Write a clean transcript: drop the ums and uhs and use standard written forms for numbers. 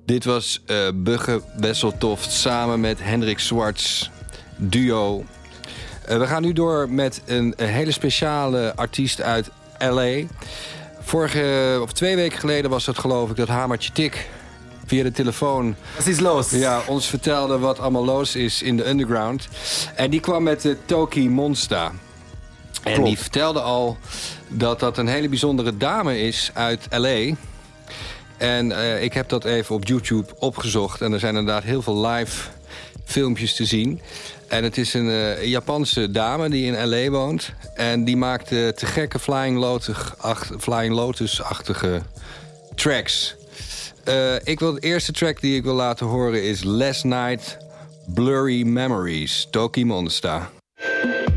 Dit was Bugge Wesseltoft samen met Hendrik Swarts, duo. We gaan nu door met een hele speciale artiest uit L.A. 2 weken geleden was het, geloof ik, dat Hamertje Tik via de telefoon... Wat is los? Ja, ons vertelde wat allemaal los is in de underground. En die kwam met de Toki Monsta. En Klopt. die vertelde al dat dat een hele bijzondere dame is uit L.A. En ik heb dat even op YouTube opgezocht. En er zijn inderdaad heel veel live filmpjes te zien. En het is een Japanse dame die in L.A. woont. En die maakt te gekke Flying Lotus-achtige tracks. De eerste track die ik wil laten horen is Last Night Blurry Memories, Toki Monsta.